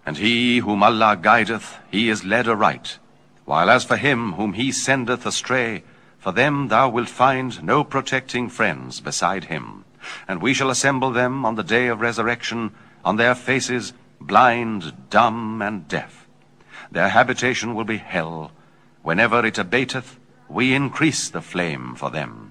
And he whom Allah guideth, he is led aright. While as for him whom he sendeth astray, for them thou wilt find no protecting friends beside him. And we shall assemble them on the day of resurrection, on their faces, blind, dumb, and deaf. Their habitation will be hell. Whenever it abateth, we increase the flame for them.